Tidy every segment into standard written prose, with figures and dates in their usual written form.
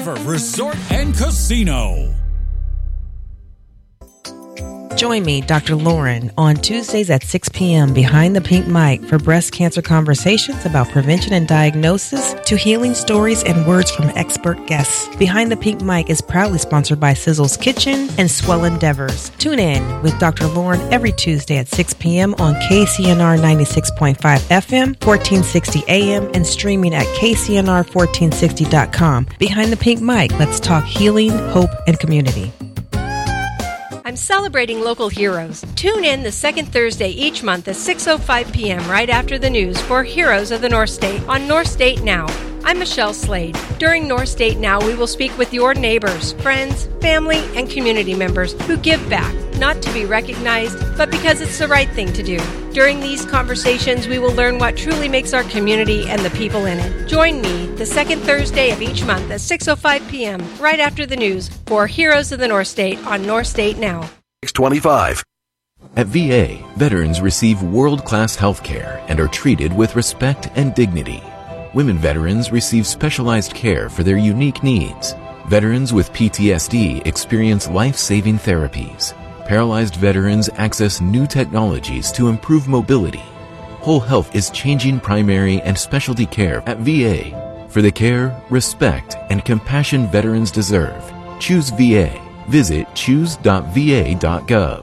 River Resort and Casino. Join me, Dr. Lauren, on Tuesdays at 6 p.m. behind the pink mic for breast cancer conversations about prevention and diagnosis to healing stories and words from expert guests. Behind the Pink Mic is proudly sponsored by Sizzle's Kitchen and Swell Endeavors. Tune in with Dr. Lauren every Tuesday at 6 p.m. on KCNR 96.5 FM, 1460 AM, and streaming at KCNR1460.com. Behind the Pink Mic, let's talk healing, hope, and community. I'm celebrating local heroes. Tune in the second Thursday each month at 6:05 p.m. right after the news for Heroes of the North State on North State Now. I'm Michelle Slade. During North State Now, we will speak with your neighbors, friends, family, and community members who give back, not to be recognized, but because it's the right thing to do. During these conversations, we will learn what truly makes our community and the people in it. Join me the second Thursday of each month at 6:05 p.m. right after the news for Heroes of the North State on North State Now. 625. At VA, veterans receive world-class health care and are treated with respect and dignity. Women veterans receive specialized care for their unique needs. Veterans with PTSD experience life-saving therapies. Paralyzed veterans access new technologies to improve mobility. Whole Health is changing primary and specialty care at VA for the care, respect, and compassion veterans deserve. Choose VA. Visit choose.va.gov.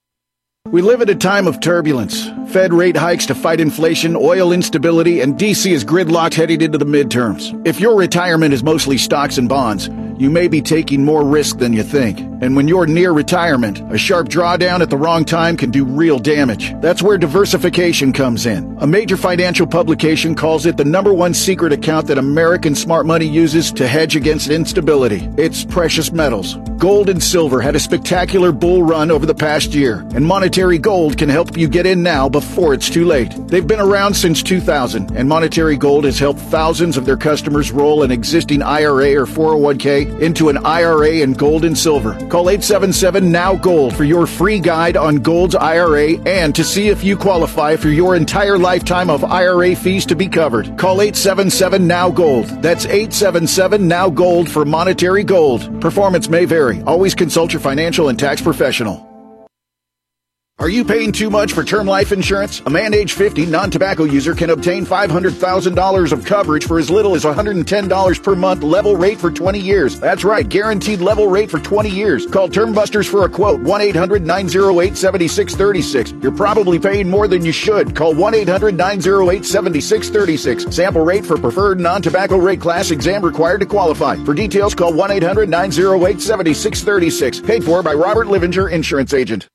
We live at a time of turbulence. Fed rate hikes to fight inflation, oil instability, and D.C. is gridlocked heading into the midterms. If your retirement is mostly stocks and bonds, you may be taking more risk than you think. And when you're near retirement, a sharp drawdown at the wrong time can do real damage. That's where diversification comes in. A major financial publication calls it the #1 secret account that American smart money uses to hedge against instability. It's precious metals. Gold and silver had a spectacular bull run over the past year, and Monetary Gold can help you get in now before it's too late. They've been around since 2000, and Monetary Gold has helped thousands of their customers roll an existing IRA or 401k into an IRA in gold and silver. Call 877-NOW-GOLD for your free guide on Gold's IRA and to see if you qualify for your entire lifetime of IRA fees to be covered. Call 877-NOW-GOLD. That's 877-NOW-GOLD for Monetary Gold. Performance may vary. Always consult your financial and tax professional. Are you paying too much for term life insurance? A man age 50 non-tobacco user can obtain $500,000 of coverage for as little as $110 per month, level rate for 20 years. That's right, guaranteed level rate for 20 years. Call Term Busters for a quote, 1-800-908-7636. You're probably paying more than you should. Call 1-800-908-7636. Sample rate for preferred non-tobacco rate class, exam required to qualify. For details, call 1-800-908-7636. Paid for by Robert Livinger, Insurance Agent.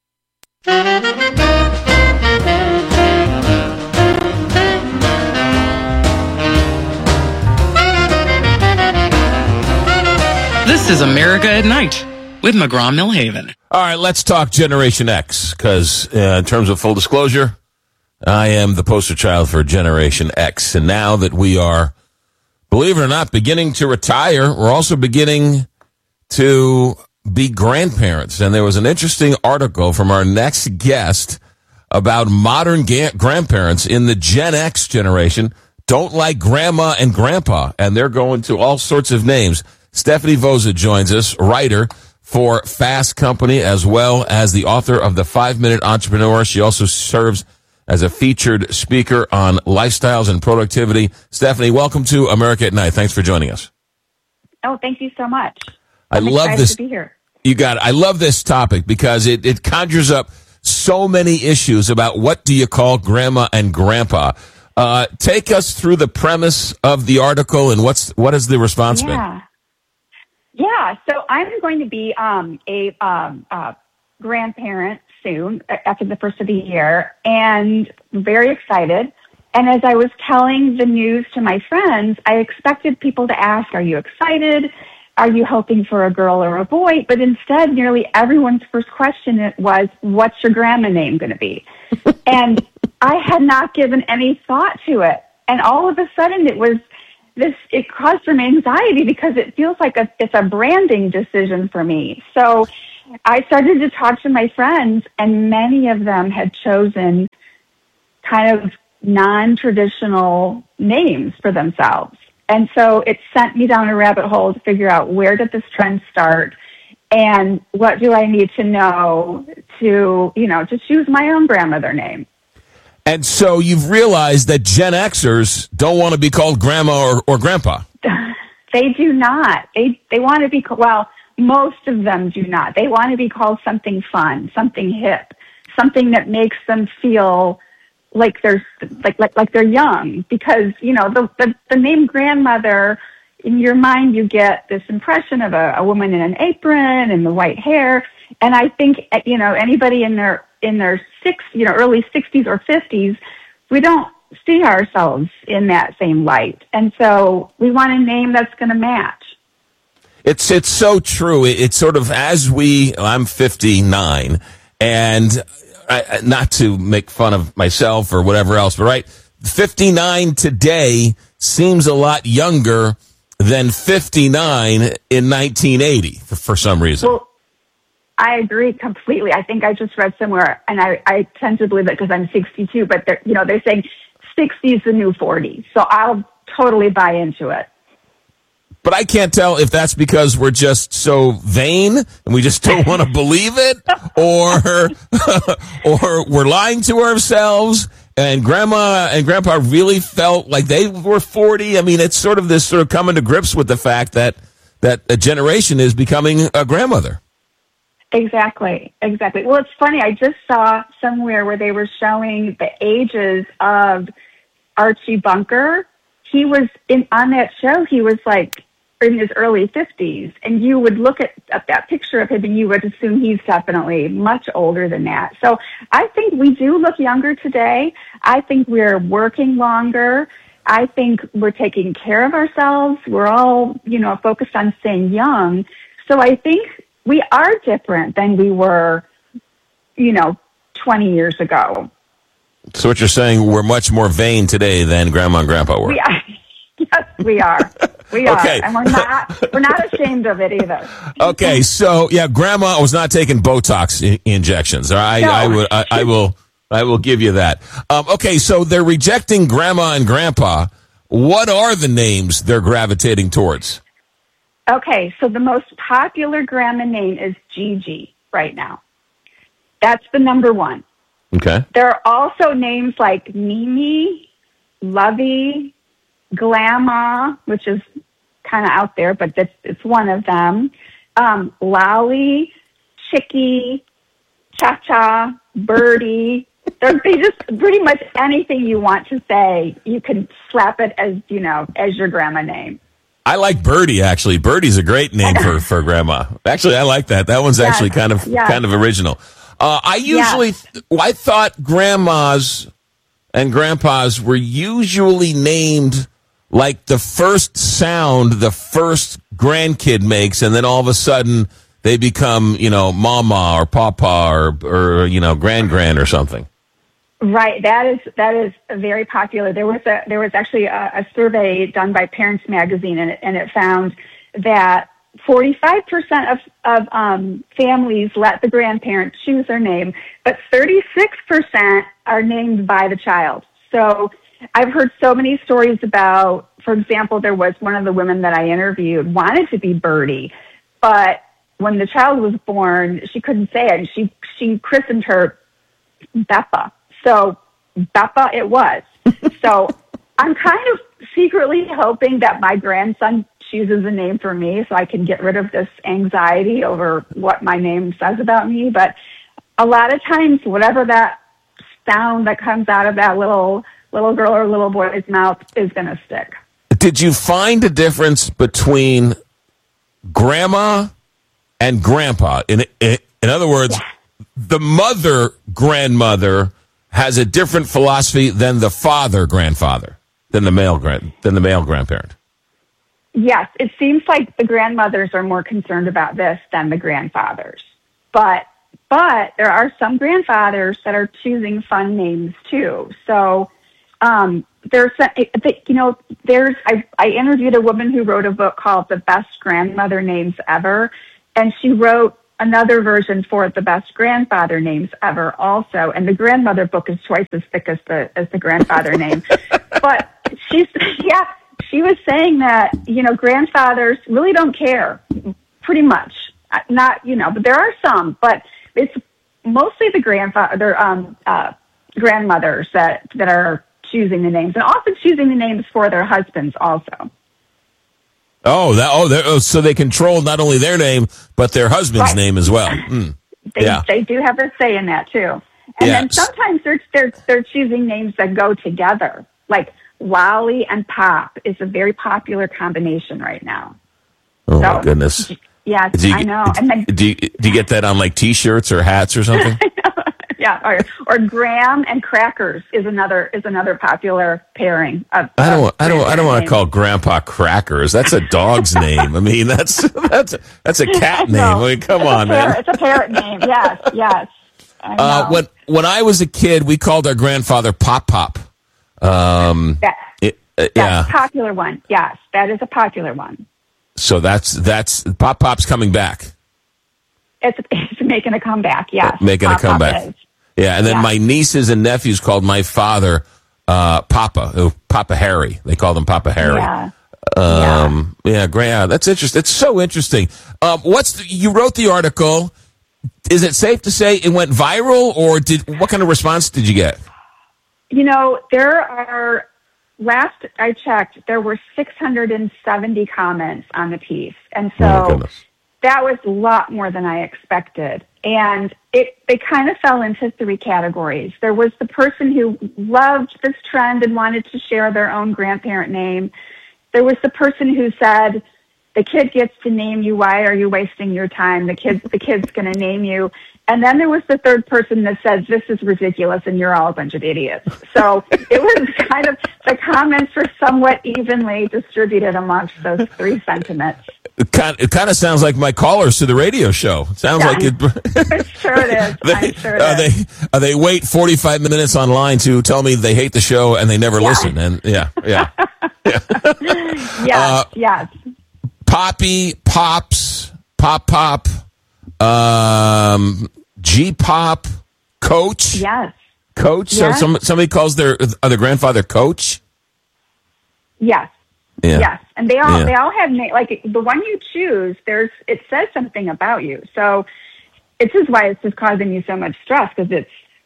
This is America at Night with McGraw-Millhaven. All right, let's talk Generation X, because in terms of full disclosure, I am the poster child for Generation X. And now that we are, believe it or not, beginning to retire, we're also beginning to be grandparents. And there was an interesting article from our next guest about modern grandparents in the Gen X generation don't like grandma and grandpa, and they're going to all sorts of names. Stephanie Voza joins us, writer for Fast Company, as well as the author of The 5-Minute Entrepreneur. She also serves as a featured speaker on lifestyles and productivity. Stephanie, welcome to America at Night. Thanks for joining us. Oh, thank you so much. I love this. To be here. You got it. I love this topic because it conjures up so many issues about what do you call grandma and grandpa. Take us through the premise of the article and what has the response been? Yeah. So I'm going to be a grandparent soon, after the first of the year, and very excited. And as I was telling the news to my friends, I expected people to ask, "Are you excited? Are you hoping for a girl or a boy?" But instead, nearly everyone's first question was, "What's your grandma name going to be?" And I had not given any thought to it. And all of a sudden it caused some anxiety because it feels like it's a branding decision for me. So I started to talk to my friends, and many of them had chosen kind of non-traditional names for themselves. And so it sent me down a rabbit hole to figure out where did this trend start and what do I need to know to, to choose my own grandmother name. And so you've realized that Gen Xers don't want to be called grandma or grandpa. They do not. They want to be, most of them do not. They want to be called something fun, something hip, something that makes them feel like they're like they're young, because the name grandmother, in your mind you get this impression of a woman in an apron and the white hair, and I think anybody in their early 60s or 50s, we don't see ourselves in that same light, and so we want a name that's going to match. It's so true. It's sort of I'm 59, and not to make fun of myself or whatever else, but right, 59 today seems a lot younger than 59 in 1980 for some reason. Well, I agree completely. I think I just read somewhere, and I tend to believe it because I'm 62, but they're saying 60 is the new 40. So I'll totally buy into it. But I can't tell if that's because we're just so vain and we just don't want to believe it, or we're lying to ourselves and grandma and grandpa really felt like they were 40. I mean, it's sort of coming to grips with the fact that a generation is becoming a grandmother. Exactly. Well, it's funny. I just saw somewhere where they were showing the ages of Archie Bunker. He was on that show. He was like in his early 50s, and you would look at that picture of him and you would assume he's definitely much older than that. So I think we do look younger today. I think we're working longer. I think we're taking care of ourselves. We're all, focused on staying young. So I think we are different than we were, 20 years ago. So what you're saying, we're much more vain today than grandma and grandpa were. Yes, we are. We are. Okay. And we're not ashamed of it either. Okay, so grandma was not taking Botox injections. I will give you that. Okay, so they're rejecting grandma and grandpa. What are the names they're gravitating towards? Okay, so the most popular grandma name is Gigi right now. That's the number one. Okay. There are also names like Mimi, Lovey, Glamma, which is kind of out there, but it's one of them. Lolly, Chicky, Cha-Cha, Birdie. They just pretty much anything you want to say, you can slap it as your grandma name. I like Birdie, actually. Birdie's a great name for grandma. Actually, I like that. That one's actually kind of original. I thought grandmas and grandpas were usually named like the first sound the first grandkid makes, and then all of a sudden they become, mama or papa or grand or something. Right. That is very popular. There was actually a survey done by Parents Magazine, and it found that 45% of families let the grandparent choose their name, but 36% are named by the child. So I've heard so many stories about, for example, there was one of the women that I interviewed wanted to be Birdie, but when the child was born, she couldn't say it, and she christened her Beppa. So Beppa it was. So I'm kind of secretly hoping that my grandson chooses a name for me so I can get rid of this anxiety over what my name says about me. But a lot of times, whatever that sound that comes out of that little girl or little boy's mouth is going to stick. Did you find a difference between grandma and grandpa? In other words, the mother grandmother has a different philosophy than the father grandfather, than the male grandparent. Yes, it seems like the grandmothers are more concerned about this than the grandfathers. But there are some grandfathers that are choosing fun names too. So I interviewed a woman who wrote a book called The Best Grandmother Names Ever, and she wrote another version for The Best Grandfather Names Ever also, and the grandmother book is twice as thick as the grandfather name. But she was saying that, grandfathers really don't care, pretty much. Not, but there are some, but it's mostly the grandmothers that are choosing the names, and often choosing the names for their husbands also. So they control not only their name, but their husband's name as well. They do have a say in that too. And then sometimes they're choosing names that go together, like Wally and Pop is a very popular combination right now. Oh, my goodness. Yes, I know. And then, do you get that on like T-shirts or hats or something? Yeah, or Graham and Crackers is another popular pairing. I don't want to call Grandpa Crackers. That's a dog's name. I mean, that's a cat name. I mean, come on, man. It's a parrot name. Yes. When I was a kid, we called our grandfather Pop Pop. That's a popular one. Yes, that is a popular one. So that's Pop Pop's coming back. It's making a comeback. Yes, making a comeback. Yeah, and then my nieces and nephews called my father Papa Harry. They called him Papa Harry. That's interesting. It's so interesting. You wrote the article. Is it safe to say it went viral, or what kind of response did you get? There are. Last I checked, there were 670 comments on the piece, and so that was a lot more than I expected. And they kind of fell into three categories. There was the person who loved this trend and wanted to share their own grandparent name. There was the person who said, the kid gets to name you. Why are you wasting your time? The kid's going to name you. And then there was the third person that says, this is ridiculous and you're all a bunch of idiots. So it was kind of, the comments were somewhat evenly distributed amongst those three sentiments. It kind of sounds like my callers to the radio show. It sounds like it. I'm sure it is. They wait 45 minutes online to tell me they hate the show and they never listen. And yes. Poppy, Pops, Pop, G-Pop, Coach. Yes. Coach. Yes. So somebody calls their grandfather Coach. Yes. Yeah. Yes, and they all have like the one you choose. It says something about you, so this is why it's just causing you so much stress, because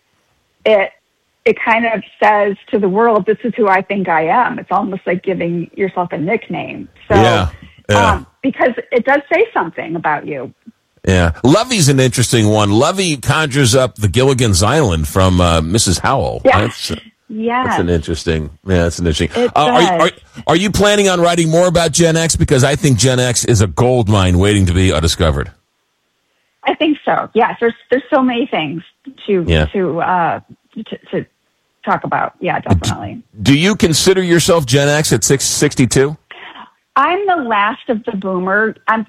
it kind of says to the world, this is who I think I am. It's almost like giving yourself a nickname. So because it does say something about you. Yeah, Lovey's an interesting one. Lovey conjures up the Gilligan's Island from Mrs. Howell. Yeah. That's an interesting. Yeah, that's an interesting. Are you planning on writing more about Gen X? Because I think Gen X is a gold mine waiting to be discovered. I think so. Yes, there's so many things to talk about. Yeah, definitely. Do you consider yourself Gen X at 62? I'm the last of the boomer. I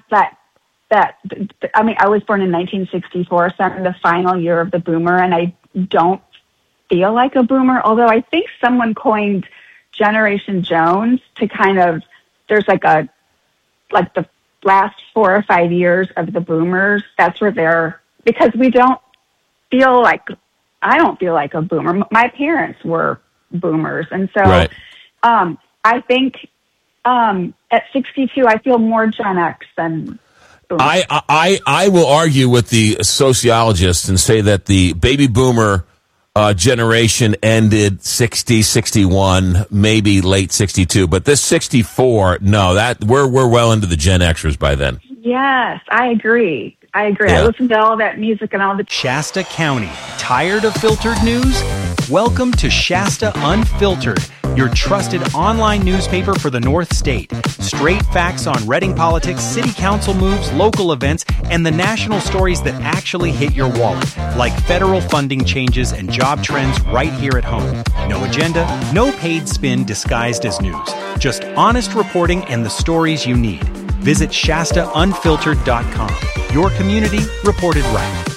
was born in 1964, so I'm in the final year of the boomer, and I don't feel like a boomer, although I think someone coined Generation Jones to kind of, there's like the last 4 or 5 years of the boomers, that's where because I don't feel like a boomer. My parents were boomers, and so right. I think at 62 I feel more Gen X than boomer. I will argue with the sociologists and say that the baby boomer generation ended 60, 61, maybe late 62, but this 64, no, that we're well into the Gen Xers by then. Yes, I agree. Yeah. I listened to all that music and all the Shasta County. Tired of filtered news? Welcome to Shasta Unfiltered, your trusted online newspaper for the North State. Straight facts on Reading politics, city council moves, local events, and the national stories that actually hit your wallet, like federal funding changes and job trends right here at home. No agenda, no paid spin disguised as news. Just honest reporting and the stories you need. Visit ShastaUnfiltered.com. Your community reported right.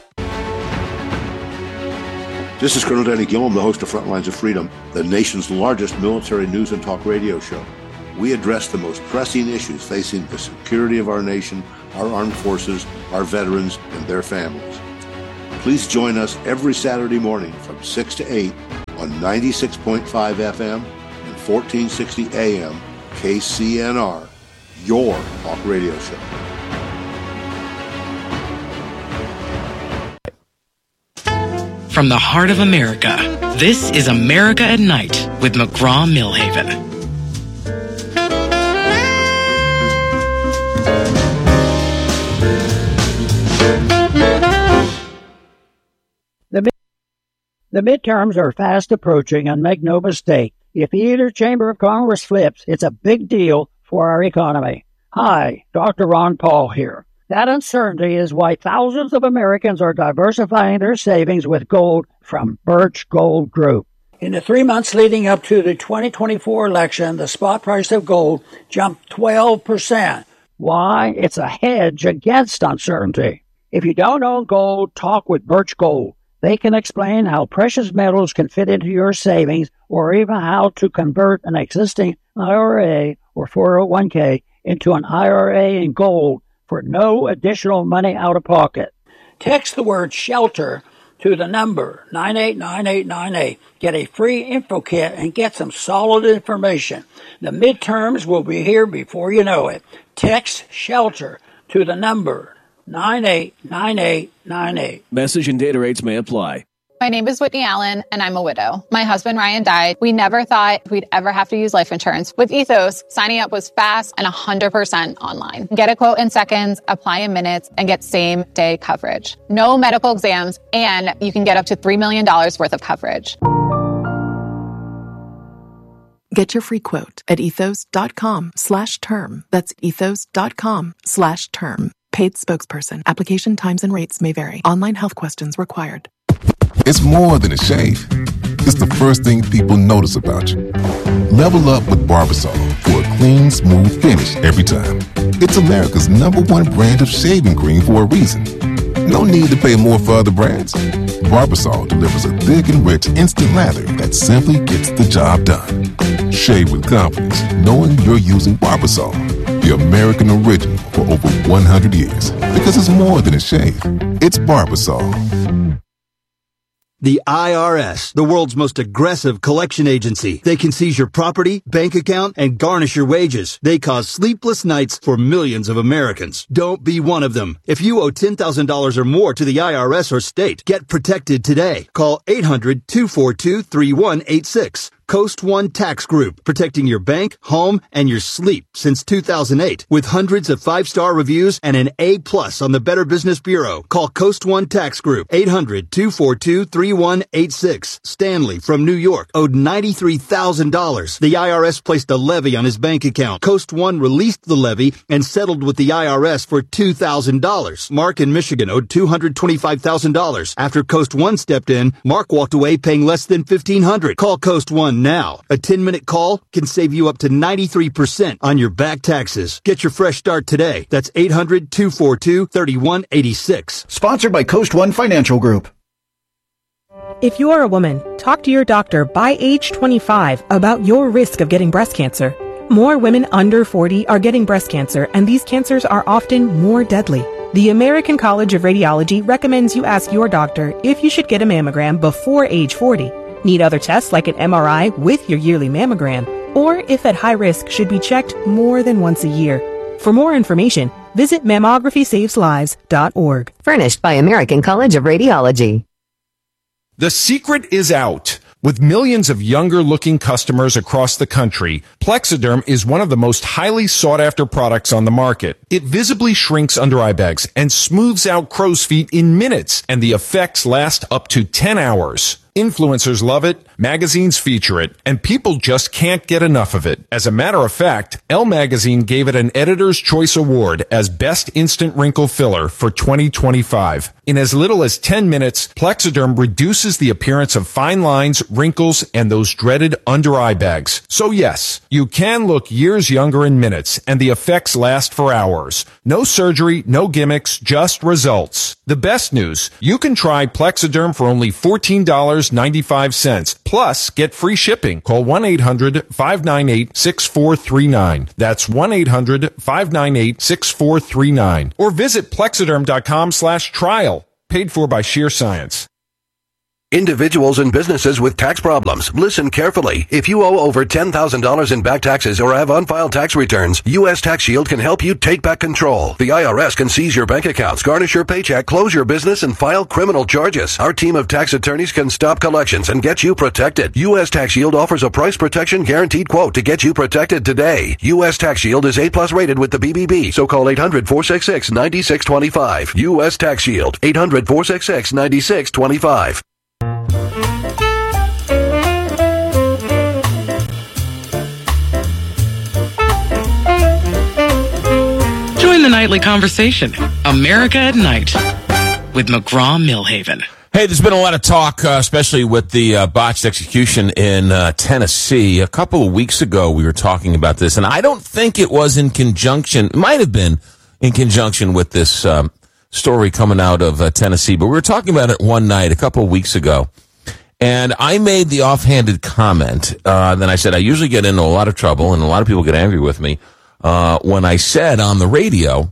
This is Colonel Danny Gillum, the host of Frontlines of Freedom, the nation's largest military news and talk radio show. We address the most pressing issues facing the security of our nation, our armed forces, our veterans, and their families. Please join us every Saturday morning from 6 to 8 on 96.5 FM and 1460 AM KCNR, your talk radio show. From the heart of America, this is America at Night with McGraw-Milhaven. The midterms are fast approaching, and make no mistake, if either chamber of Congress flips, it's a big deal for our economy. Hi, Dr. Ron Paul here. That uncertainty is why thousands of Americans are diversifying their savings with gold from Birch Gold Group. In the 3 months leading up to the 2024 election, the spot price of gold jumped 12%. Why? It's a hedge against uncertainty. If you don't own gold, talk with Birch Gold. They can explain how precious metals can fit into your savings, or even how to convert an existing IRA or 401k into an IRA in gold for no additional money out of pocket. Text the word SHELTER to the number 989898. Get a free info kit and get some solid information. The midterms will be here before you know it. Text SHELTER to the number 989898. Message and data rates may apply. My name is Whitney Allen, and I'm a widow. My husband, Ryan, died. We never thought we'd ever have to use life insurance. With Ethos, signing up was fast and 100% online. Get a quote in seconds, apply in minutes, and get same-day coverage. No medical exams, and you can get up to $3 million worth of coverage. Get your free quote at ethos.com/term. That's ethos.com/term. Paid spokesperson. Application times and rates may vary. Online health questions required. It's more than a shave. It's the first thing people notice about you. Level up with Barbasol for a clean, smooth finish every time. It's America's #1 brand of shaving cream for a reason. No need to pay more for other brands. Barbasol delivers a thick and rich instant lather that simply gets the job done. Shave with confidence, knowing you're using Barbasol, the American original, for over 100 years. Because it's more than a shave. It's Barbasol. The IRS, the world's most aggressive collection agency. They can seize your property, bank account, and garnish your wages. They cause sleepless nights for millions of Americans. Don't be one of them. If you owe $10,000 or more to the IRS or state, get protected today. Call 800-242-3186. Coast One Tax Group, protecting your bank, home, and your sleep since 2008. With hundreds of 5-star reviews and an A+ on the Better Business Bureau. Call Coast One Tax Group, 800-242-3186. Stanley from New York owed $93,000. The IRS placed a levy on his bank account. Coast One released the levy and settled with the IRS for $2,000. Mark in Michigan owed $225,000. After Coast One stepped in, Mark walked away paying less than $1,500. Call Coast One now. A 10-minute call can save you up to 93% on your back taxes. Get your fresh start today. That's 800-242-3186. Sponsored by Coast One Financial Group. If you are a woman, talk to your doctor by age 25 about your risk of getting breast cancer. More women under 40 are getting breast cancer, and these cancers are often more deadly. The American College of Radiology recommends you ask your doctor if you should get a mammogram before age 40. Need other tests like an MRI with your yearly mammogram, or if at high risk should be checked more than once a year. For more information, visit mammographysaveslives.org. Furnished by American College of Radiology. The secret is out. With millions of younger-looking customers across the country, Plexiderm is one of the most highly sought-after products on the market. It visibly shrinks under eye bags and smooths out crow's feet in minutes, and the effects last up to 10 hours. Influencers love it, magazines feature it, and people just can't get enough of it. As a matter of fact, Elle Magazine gave it an Editor's Choice Award as Best Instant Wrinkle Filler for 2025. In as little as 10 minutes, Plexiderm reduces the appearance of fine lines, wrinkles, and those dreaded under-eye bags. So yes, you can look years younger in minutes, and the effects last for hours. No surgery, no gimmicks, just results. The best news, you can try Plexiderm for only $14.95. Plus, get free shipping. Call 1-800-598-6439. That's 1-800-598-6439. Or visit Plexiderm.com/trial. Paid for by Sheer Science. Individuals and businesses with tax problems, listen carefully. If you owe over $10,000 in back taxes or have unfiled tax returns, U.S. Tax Shield can help you take back control. The IRS can seize your bank accounts, garnish your paycheck, close your business, and file criminal charges. Our team of tax attorneys can stop collections and get you protected. U.S. Tax Shield offers a price protection guaranteed quote to get you protected today. U.S. Tax Shield is A+ rated with the BBB, so call 800-466-9625. U.S. Tax Shield, 800-466-9625. Join the nightly conversation, America at Night, with McGraw-Milhaven. Hey, there's been a lot of talk, especially with the botched execution in Tennessee. A couple of weeks ago, we were talking about this, and I don't think it was in conjunction, it might have been in conjunction with this story coming out of Tennessee, but we were talking about it one night a couple of weeks ago, and I made the offhanded comment, then I said I usually get into a lot of trouble, and a lot of people get angry with me, when I said on the radio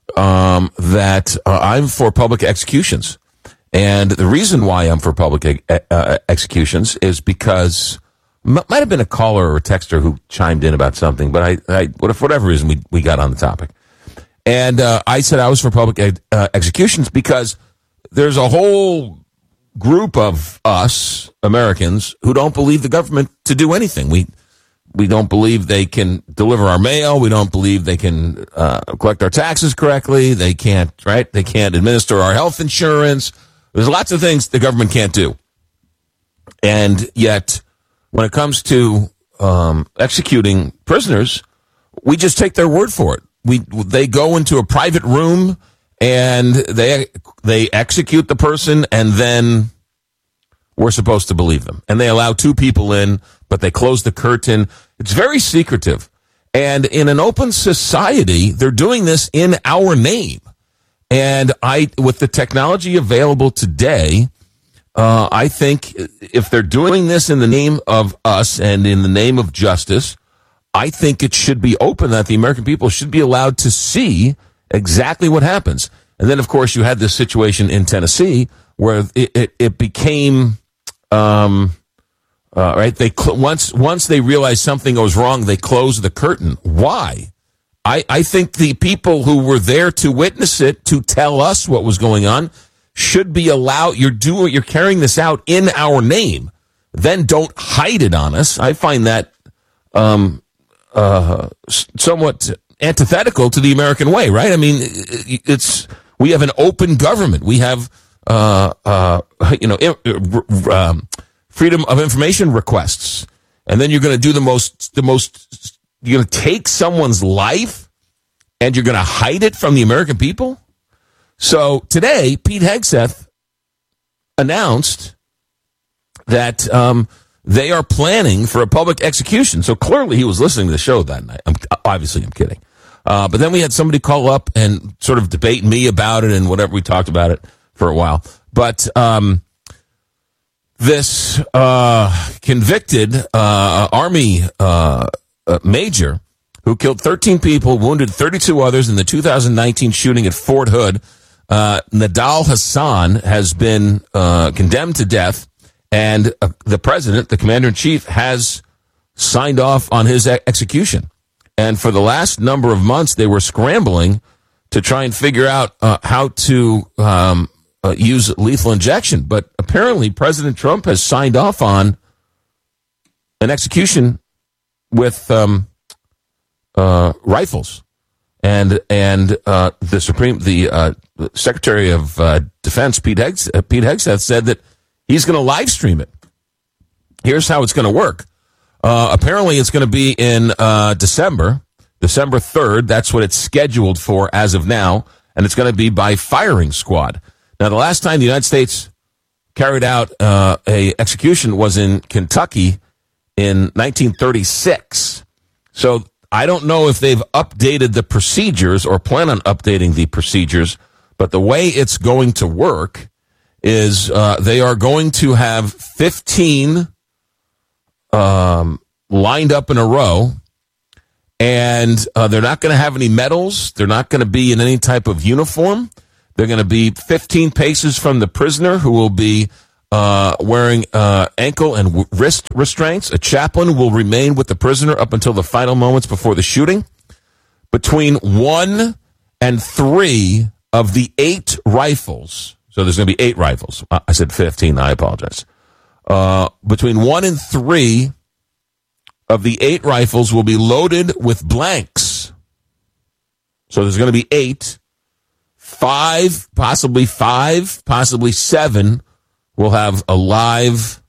that I'm for public executions. And the reason why I'm for public executions is because might have been a caller or a texter who chimed in about something, but for whatever reason, we got on the topic. And I said I was for public executions because there's a whole group of us, Americans, who don't believe the government to do anything. We don't believe they can deliver our mail. We don't believe they can collect our taxes correctly. They can't, right? They can't administer our health insurance. There's lots of things the government can't do. And yet, when it comes to executing prisoners, we just take their word for it. They go into a private room and they execute the person, and then we're supposed to believe them. And they allow two people in, but they close the curtain. It's very secretive. And in an open society, they're doing this in our name. And with the technology available today, I think if they're doing this in the name of us and in the name of justice, I think it should be open, that the American people should be allowed to see exactly what happens. And then, of course, you had this situation in Tennessee where it became, right? Once they realized something was wrong, they closed the curtain. Why? I think the people who were there to witness it, to tell us what was going on, should be allowed. You're carrying this out in our name. Then don't hide it on us. I find that somewhat antithetical to the American way, right? I mean, we have an open government. We have freedom of information requests, and then you're going to do the most. You're going to take someone's life and you're going to hide it from the American people? So today, Pete Hegseth announced that they are planning for a public execution. So clearly he was listening to the show that night. I'm kidding. But then we had somebody call up and sort of debate me about it and whatever. We talked about it for a while. But this convicted Army major who killed 13 people, wounded 32 others in the 2019 shooting at Fort Hood, Nidal Hasan, has been condemned to death, and the president, the commander-in-chief, has signed off on his execution. And for the last number of months, they were scrambling to try and figure out how to use lethal injection. But apparently President Trump has signed off on an execution with rifles, and the Secretary of Defense Pete Hegseth said that he's going to live stream it. Here's how it's going to work. Apparently, it's going to be in December 3rd. That's what it's scheduled for as of now, and it's going to be by firing squad. Now, the last time the United States carried out a execution was in Kentucky in 1936. So I don't know if they've updated the procedures or plan on updating the procedures, but the way it's going to work is they are going to have 15 lined up in a row, and they're not going to have any medals. They're not going to be in any type of uniform. They're going to be 15 paces from the prisoner, who will be wearing ankle and wrist restraints. A chaplain will remain with the prisoner up until the final moments before the shooting. Between 1 and 3 of the 8 rifles, so there's going to be 8 rifles. I said 15, I apologize. Between 1 and 3 of the 8 rifles will be loaded with blanks. So there's going to be 8. 5, possibly 7 will have a live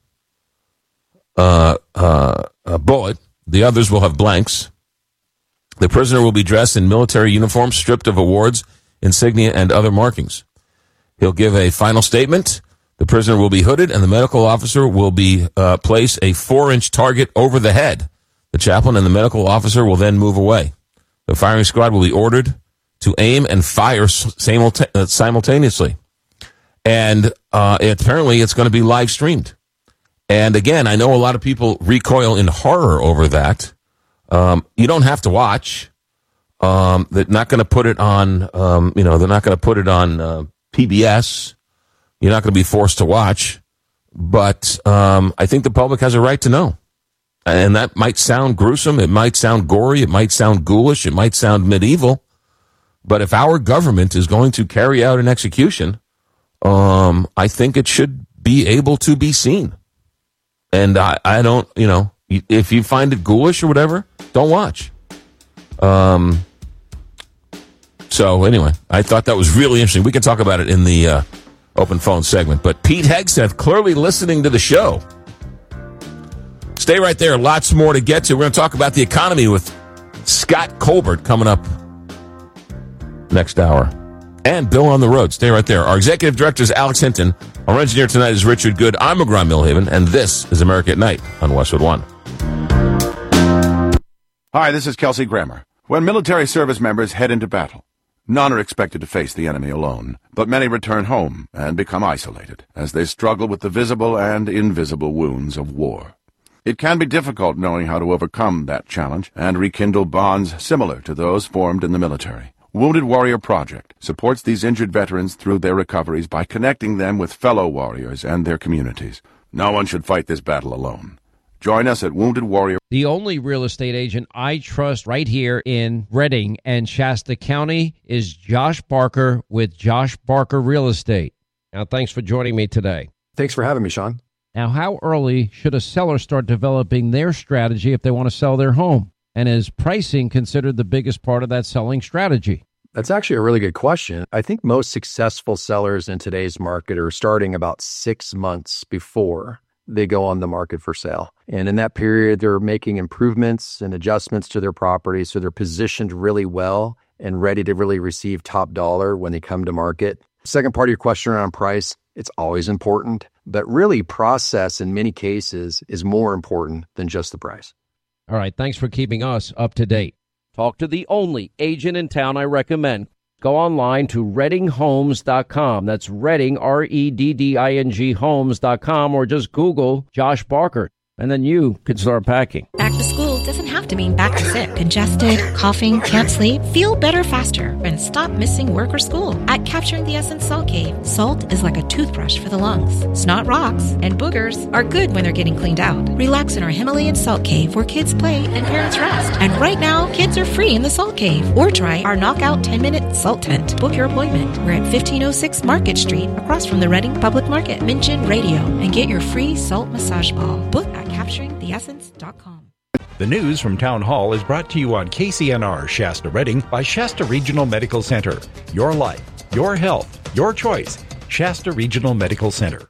a bullet. The others will have blanks. The prisoner will be dressed in military uniform, stripped of awards, insignia, and other markings. He'll give a final statement. The prisoner will be hooded, and the medical officer will be place a 4-inch target over the head. The chaplain and the medical officer will then move away. The firing squad will be ordered to aim and fire simultaneously. And apparently it's going to be live streamed. And again, I know a lot of people recoil in horror over that. You don't have to watch. They're not going to put it on, they're not going to put it on PBS. You're not going to be forced to watch. But I think the public has a right to know. And that might sound gruesome. It might sound gory. It might sound ghoulish. It might sound medieval. But if our government is going to carry out an execution, I think it should be able to be seen. And I don't, if you find it ghoulish or whatever, don't watch. So anyway, I thought that was really interesting. We can talk about it in the open phone segment. But Pete Hegseth clearly listening to the show. Stay right there. Lots more to get to. We're going to talk about the economy with Scott Colbert coming up next hour. And Bill on the road. Stay right there. Our executive director is Alex Hinton. Our engineer tonight is Richard Good. I'm McGraw Millhaven, and this is America at Night on Westwood One. Hi, this is Kelsey Grammer. When military service members head into battle, none are expected to face the enemy alone, but many return home and become isolated as they struggle with the visible and invisible wounds of war. It can be difficult knowing how to overcome that challenge and rekindle bonds similar to those formed in the military. Wounded Warrior Project supports these injured veterans through their recoveries by connecting them with fellow warriors and their communities. No one should fight this battle alone. Join us at Wounded Warrior. The only real estate agent I trust right here in Redding and Shasta County is Josh Barker with Josh Barker Real Estate. Now, thanks for joining me today. Thanks for having me, Sean. Now, how early should a seller start developing their strategy if they want to sell their home? And is pricing considered the biggest part of that selling strategy? That's actually a really good question. I think most successful sellers in today's market are starting about 6 months before they go on the market for sale. And in that period, they're making improvements and adjustments to their property, so they're positioned really well and ready to really receive top dollar when they come to market. Second part of your question around price, it's always important, but really process in many cases is more important than just the price. All right, thanks for keeping us up to date. Talk to the only agent in town I recommend. Go online to reddinghomes.com. That's Redding, REDDING homes.com, or just Google Josh Barker, and then you can start packing. Back to school doesn't have to mean back to sick. Congested, coughing, can't sleep? Feel better faster and stop missing work or school. At Capturing the Essence Salt Cave, salt is like a toothbrush for the lungs. Snot rocks, and boogers are good when they're getting cleaned out. Relax in our Himalayan Salt Cave where kids play and parents rest. And right now, kids are free in the Salt Cave. Or try our Knockout 10-Minute Salt Tent. Book your appointment. We're at 1506 Market Street, across from the Reading Public Market. Mention radio and get your free salt massage ball. Book at CapturingTheEssence.com. The news from Town Hall is brought to you on KCNR Shasta Redding by Shasta Regional Medical Center. Your life, your health, your choice. Shasta Regional Medical Center.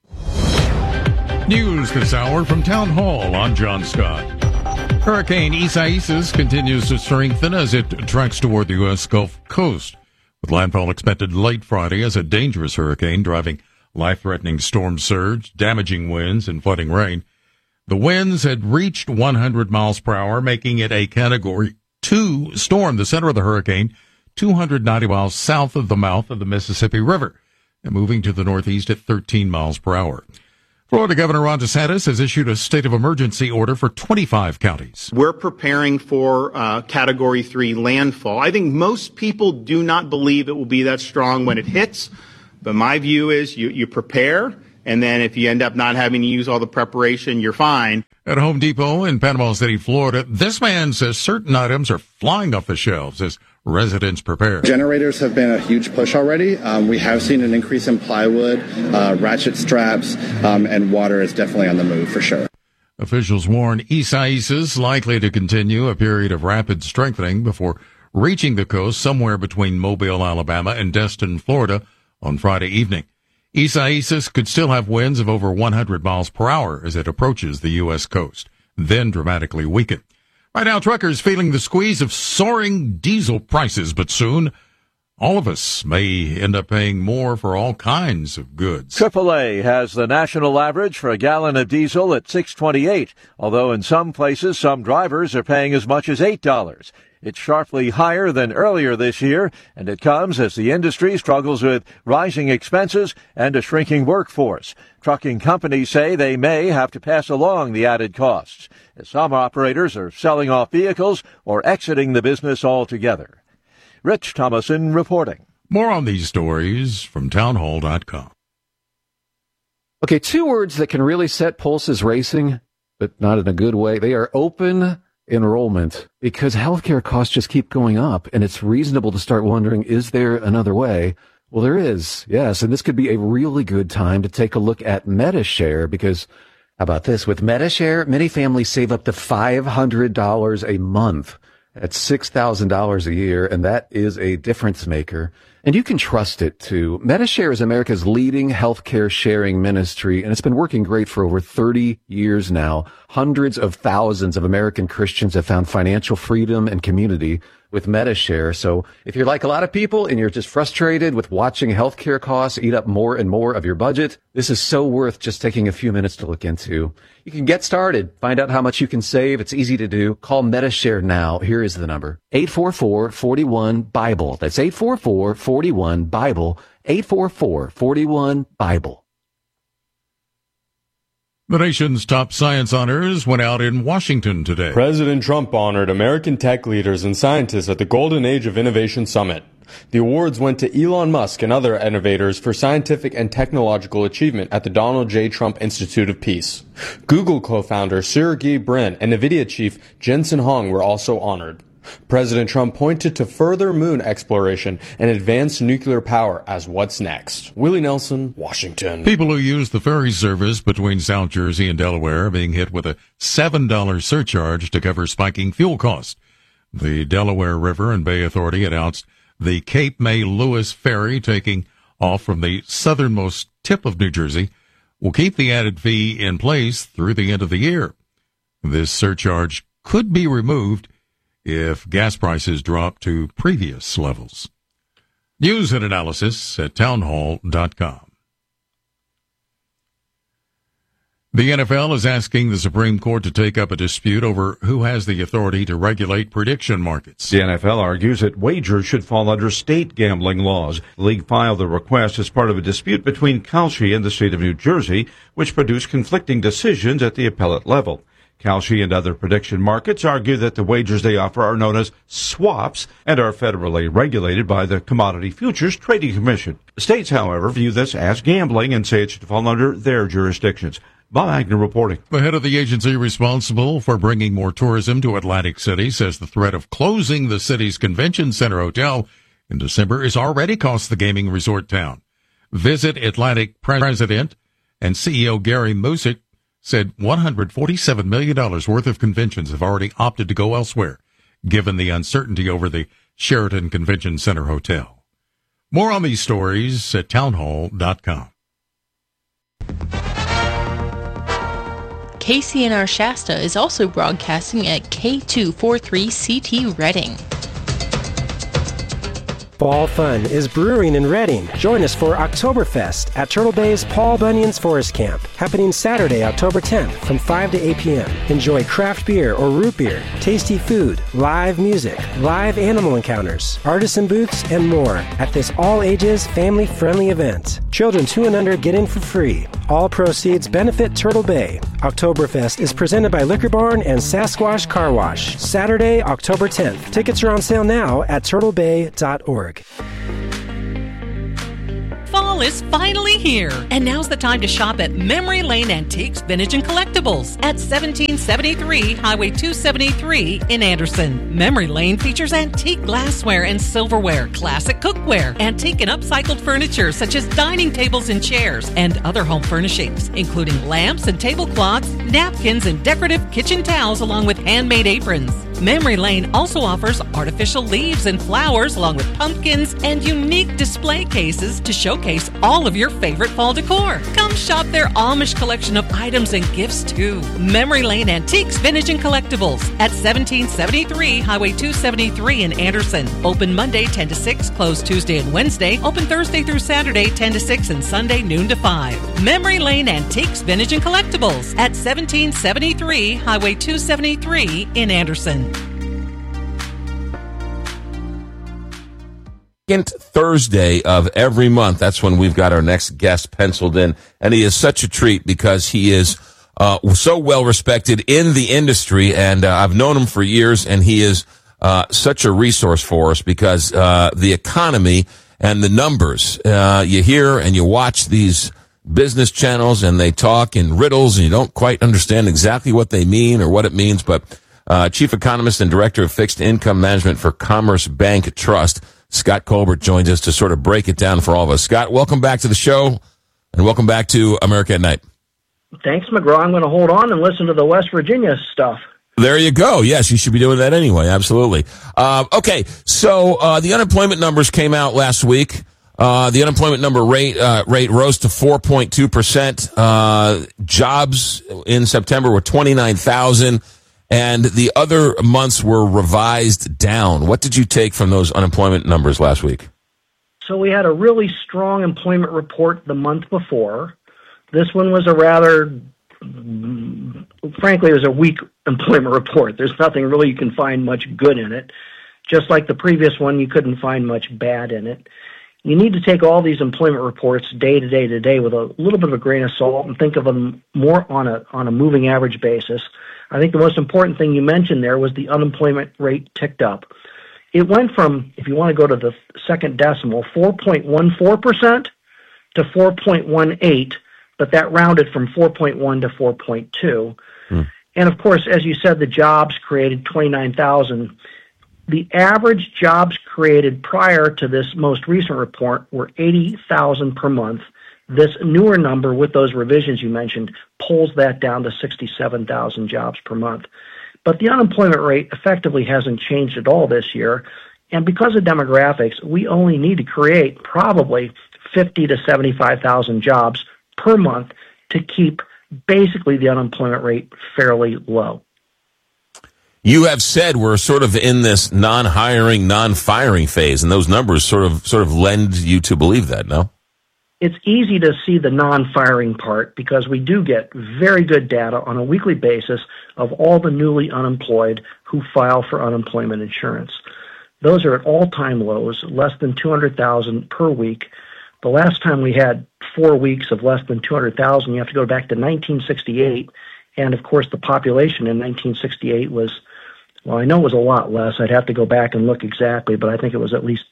News this hour from Town Hall. I'm John Scott. Hurricane Isaias continues to strengthen as it tracks toward the U.S. Gulf Coast, with landfall expected late Friday as a dangerous hurricane driving life-threatening storm surge, damaging winds, and flooding rain. The winds had reached 100 miles per hour, making it a Category 2 storm. The center of the hurricane, 290 miles south of the mouth of the Mississippi River, and moving to the northeast at 13 miles per hour. Florida Governor Ron DeSantis has issued a state of emergency order for 25 counties. We're preparing for Category 3 landfall. I think most people do not believe it will be that strong when it hits, but my view is you prepare And then if you end up not having to use all the preparation, you're fine. At Home Depot in Panama City, Florida, this man says certain items are flying off the shelves as residents prepare. Generators have been a huge push already. We have seen an increase in plywood, ratchet straps, and water is definitely on the move for sure. Officials warn Isaias is likely to continue a period of rapid strengthening before reaching the coast somewhere between Mobile, Alabama and Destin, Florida on Friday evening. Isaias could still have winds of over 100 miles per hour as it approaches the U.S. coast, then dramatically weaken. Right now, truckers feeling the squeeze of soaring diesel prices, but soon all of us may end up paying more for all kinds of goods. AAA has the national average for a gallon of diesel at $6.28, although in some places some drivers are paying as much as $8. It's sharply higher than earlier this year, and it comes as the industry struggles with rising expenses and a shrinking workforce. Trucking companies say they may have to pass along the added costs, as some operators are selling off vehicles or exiting the business altogether. Rich Thomason reporting. More on these stories from townhall.com. Okay, two words that can really set pulses racing, but not in a good way. They are open enrollment, because healthcare costs just keep going up, and it's reasonable to start wondering, is there another way? Well, there is, yes, and this could be a really good time to take a look at MediShare, because how about this? With MediShare, many families save up to $500 a month. That's $6,000 a year, and that is a difference maker. And you can trust it, too. MediShare is America's leading healthcare sharing ministry, and it's been working great for over 30 years now. Hundreds of thousands of American Christians have found financial freedom and community with MediShare. So if you're like a lot of people and you're just frustrated with watching healthcare costs eat up more and more of your budget, this is so worth just taking a few minutes to look into. You can get started. Find out how much you can save. It's easy to do. Call MediShare now. Here is the number. 844-41-BIBLE. That's 844-41-BIBLE. 844-41-BIBLE. The nation's top science honors went out in Washington today. President Trump honored American tech leaders and scientists at the Golden Age of Innovation Summit. The awards went to Elon Musk and other innovators for scientific and technological achievement at the Donald J. Trump Institute of Peace. Google co-founder Sergey Brin and NVIDIA chief Jensen Huang were also honored. President Trump pointed to further moon exploration and advanced nuclear power as what's next. Willie Nelson, Washington. People who use the ferry service between South Jersey and Delaware are being hit with a $7 surcharge to cover spiking fuel costs. The Delaware River and Bay Authority announced the Cape May Lewis ferry, taking off from the southernmost tip of New Jersey, will keep the added fee in place through the end of the year. This surcharge could be removed if gas prices drop to previous levels. News and analysis at townhall.com. The NFL is asking the Supreme Court to take up a dispute over who has the authority to regulate prediction markets. The NFL argues that wagers should fall under state gambling laws. The league filed the request as part of a dispute between Kalshi and the state of New Jersey, which produced conflicting decisions at the appellate level. Kalshi and other prediction markets argue that the wagers they offer are known as swaps and are federally regulated by the Commodity Futures Trading Commission. States, however, view this as gambling and say it should fall under their jurisdictions. Bob Agnew reporting. The head of the agency responsible for bringing more tourism to Atlantic City says the threat of closing the city's convention center hotel in December has already cost the gaming resort town. Visit Atlantic President and CEO Gary Musick said $147 million worth of conventions have already opted to go elsewhere, given the uncertainty over the Sheraton Convention Center Hotel. More on these stories at townhall.com. KCNR Shasta is also broadcasting at K243CT Reading. Fall fun is brewing in Reading. Join us for Oktoberfest at Turtle Bay's Paul Bunyan's Forest Camp, happening Saturday, October 10th from 5 to 8 p.m. Enjoy craft beer or root beer, tasty food, live music, live animal encounters, artisan booths, and more at this all-ages, family-friendly event. Children 2 and under get in for free. All proceeds benefit Turtle Bay. Oktoberfest is presented by Liquor Barn and Sasquatch Car Wash. Saturday, October 10th. Tickets are on sale now at turtlebay.org. Fall fall is finally here, and now's the time to shop at Memory Lane Antiques, Vintage, and Collectibles at 1773 Highway 273 in Anderson. Memory Lane features antique glassware and silverware, classic cookware, antique and upcycled furniture such as dining tables and chairs, and other home furnishings, including lamps and tablecloths, napkins, and decorative kitchen towels, along with handmade aprons. Memory Lane also offers artificial leaves and flowers, along with pumpkins and unique display cases to showcase all of your favorite fall decor. Come shop their Amish collection of items and gifts too. Memory Lane Antiques, Vintage, and Collectibles at 1773 Highway 273 in Anderson. Open Monday 10 to 6, closed Tuesday and Wednesday. Open Thursday through Saturday 10 to 6 and Sunday noon to 5. Memory Lane Antiques, Vintage, and Collectibles at 1773 Highway 273 in Anderson. Thursday of every month. That's when we've got our next guest penciled in, and he is such a treat because he is so well respected in the industry, and I've known him for years, and he is such a resource for us because the economy and the numbers, you hear and you watch these business channels, and they talk in riddles, and you don't quite understand exactly what they mean or what it means, but Chief Economist and Director of Fixed Income Management for Commerce Bank Trust, Scott Colbert, joins us to sort of break it down for all of us. Scott, welcome back to the show, and welcome back to America at Night. Thanks, McGraw. I'm going to hold on and listen to the West Virginia stuff. There you go. Yes, you should be doing that anyway. Absolutely. Okay, so the unemployment numbers came out last week. The unemployment number rate rose to 4.2%. Jobs in September were 29,000. And the other months were revised down. What did you take from those unemployment numbers last week? So we had a really strong employment report the month before. This one was a rather, frankly, it was a weak employment report. There's nothing really you can find much good in it. Just like the previous one, you couldn't find much bad in it. You need to take all these employment reports day to day with a little bit of a grain of salt and think of them more on a moving average basis. I think the most important thing you mentioned there was the unemployment rate ticked up. It went from, if you want to go to the second decimal, 4.14% to 4.18, but that rounded from 4.1 to 4.2. And of course, as you said, the jobs created 29,000. The average jobs created prior to this most recent report were 80,000 per month. This newer number with those revisions you mentioned pulls that down to 67,000 jobs per month. But the unemployment rate effectively hasn't changed at all this year. And because of demographics, we only need to create probably 50 to 75,000 jobs per month to keep basically the unemployment rate fairly low. You have said we're sort of in this non-hiring, non-firing phase, and those numbers sort of lend you to believe that, no? It's easy to see the non-firing part because we do get very good data on a weekly basis of all the newly unemployed who file for unemployment insurance. Those are at all-time lows, less than 200,000 per week. The last time we had 4 weeks of less than 200,000, you have to go back to 1968. And, of course, the population in 1968 was, well, I know it was a lot less. I'd have to go back and look exactly, but I think it was at least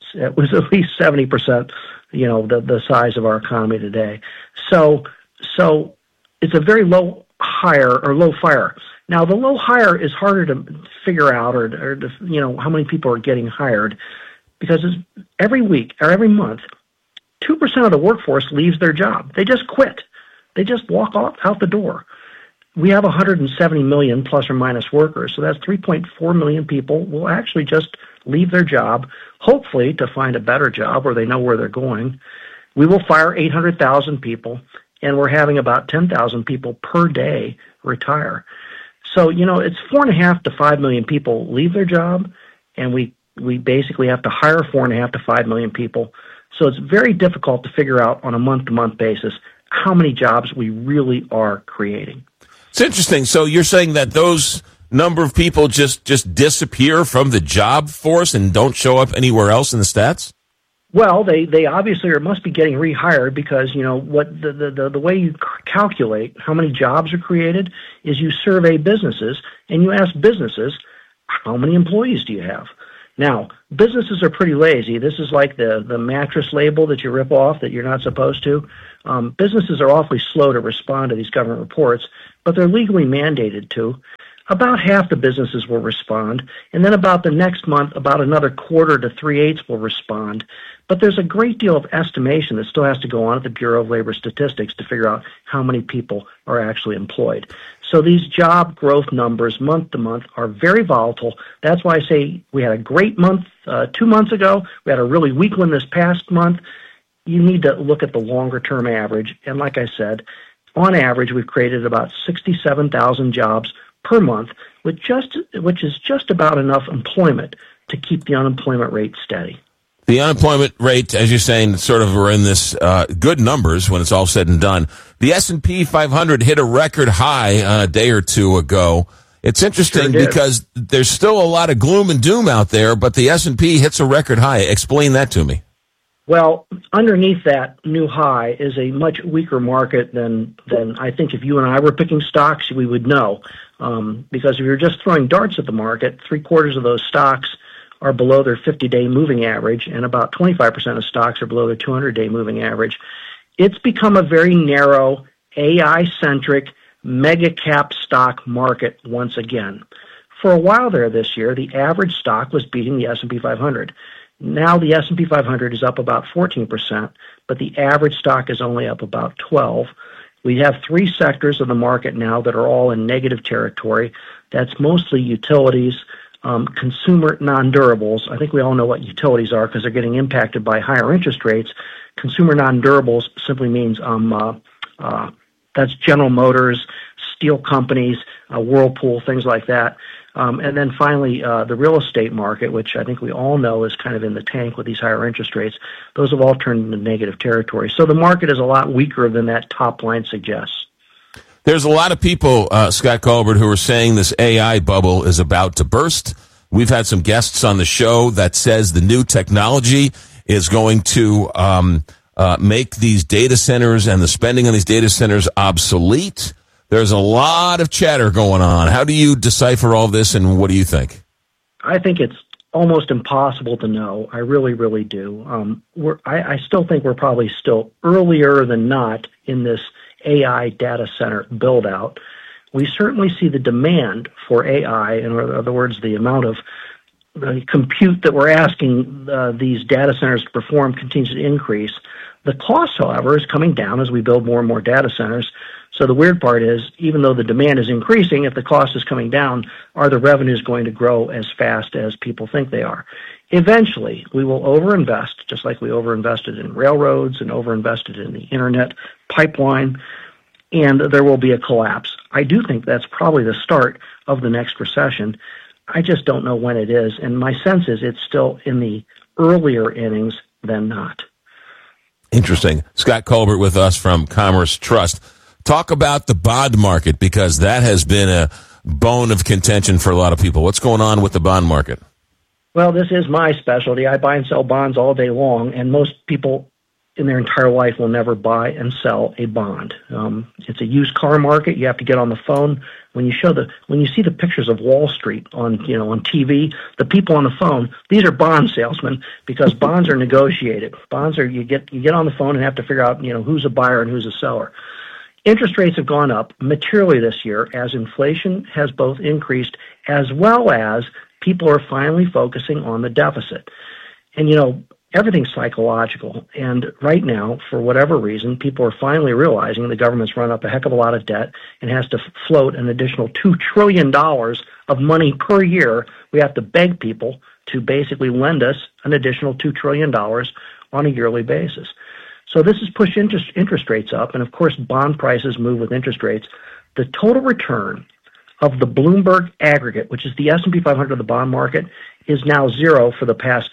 70%. The size of our economy today. So it's a very low fire. Now, the low hire is harder to figure out or to, how many people are getting hired because every week or every month, 2% of the workforce leaves their job. They just quit. They just walk out the door. We have 170 million plus or minus workers, so that's 3.4 million people will actually just leave their job, hopefully to find a better job where they know where they're going. We will fire 800,000 people, and we're having about 10,000 people per day retire. So, it's 4.5 to 5 million people leave their job, and we basically have to hire 4.5 to 5 million people. So it's very difficult to figure out on a month-to-month basis how many jobs we really are creating. It's interesting. So you're saying that those number of people just disappear from the job force and don't show up anywhere else in the stats? Well, they obviously must be getting rehired because, what the way you calculate how many jobs are created is you survey businesses and you ask businesses, how many employees do you have? Now, businesses are pretty lazy. This is like the mattress label that you rip off that you're not supposed to. Businesses are awfully slow to respond to these government reports, but they're legally mandated to. About half the businesses will respond, and then about the next month, about another quarter to 3/8 will respond. But there's a great deal of estimation that still has to go on at the Bureau of Labor Statistics to figure out how many people are actually employed. So these job growth numbers month to month are very volatile. That's why I say we had a great month 2 months ago. We had a really weak one this past month. You need to look at the longer term average. And like I said, on average, we've created about 67,000 jobs per month, which is just about enough employment to keep the unemployment rate steady. The unemployment rate, as you're saying, sort of are in this good numbers when it's all said and done. The S&P 500 hit a record high a day or two ago. It's interesting because there's still a lot of gloom and doom out there, but the S&P hits a record high. Explain that to me. Well, underneath that new high is a much weaker market than I think if you and I were picking stocks, we would know. Because if you're just throwing darts at the market, 3/4 of those stocks are below their 50-day moving average, and about 25% of stocks are below their 200-day moving average. It's become a very narrow, AI-centric, mega-cap stock market once again. For a while there this year, the average stock was beating the S&P 500. Now the S&P 500 is up about 14%, but the average stock is only up about 12%. We have 3 sectors of the market now that are all in negative territory. That's mostly utilities, consumer non-durables. I think we all know what utilities are because they're getting impacted by higher interest rates. Consumer non-durables simply means that's General Motors, steel companies, Whirlpool, things like that. And then finally, the real estate market, which I think we all know is kind of in the tank with these higher interest rates. Those have all turned into negative territory. So the market is a lot weaker than that top line suggests. There's a lot of people, Scott Colbert, who are saying this AI bubble is about to burst. We've had some guests on the show that says the new technology is going to make these data centers and the spending on these data centers obsolete. There's a lot of chatter going on. How do you decipher all this, and what do you think? I think it's almost impossible to know. I really, really do. I still think we're probably still earlier than not in this AI data center build-out. We certainly see the demand for AI, in other words, the amount of compute that we're asking these data centers to perform continues to increase. The cost, however, is coming down as we build more and more data centers. So the weird part is, even though the demand is increasing, if the cost is coming down, are the revenues going to grow as fast as people think they are? Eventually, we will overinvest, just like we overinvested in railroads and overinvested in the internet pipeline, and there will be a collapse. I do think that's probably the start of the next recession. I just don't know when it is, and my sense is it's still in the earlier innings than not. Interesting. Scott Colbert with us from Commerce Trust. Talk about the bond market, because that has been a bone of contention for a lot of people. What's going on with the bond market? Well, this is my specialty. I buy and sell bonds all day long, and most people in their entire life will never buy and sell a bond. It's a used car market. You have to get on the phone. When you see the pictures of Wall Street on TV, the people on the phone, these are bond salesmen, because bonds are negotiated. Bonds are you get on the phone and have to figure out who's a buyer and who's a seller. Interest rates have gone up materially this year as inflation has both increased, as well as people are finally focusing on the deficit. And everything's psychological. And right now, for whatever reason, people are finally realizing the government's run up a heck of a lot of debt and has to float an additional $2 trillion of money per year. We have to beg people to basically lend us an additional $2 trillion on a yearly basis. So this has pushed interest rates up, and of course bond prices move with interest rates. The total return of the Bloomberg aggregate, which is the S&P 500 of the bond market, is now 0 for the past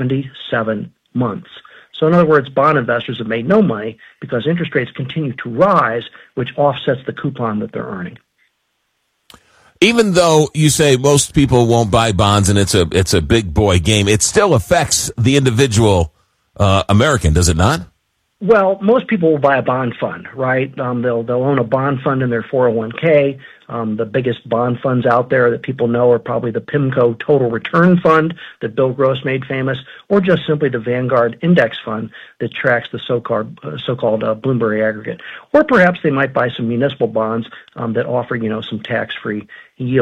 77 months. So in other words, bond investors have made no money because interest rates continue to rise, which offsets the coupon that they're earning. Even though you say most people won't buy bonds and it's a big boy game, it still affects the individual American, does it not? Well, most people will buy a bond fund, right? They'll own a bond fund in their 401k. The biggest bond funds out there that people know are probably the PIMCO Total Return Fund that Bill Gross made famous, or just simply the Vanguard Index Fund that tracks the so-called Bloomberg aggregate. Or perhaps they might buy some municipal bonds that offer, some tax-free yield.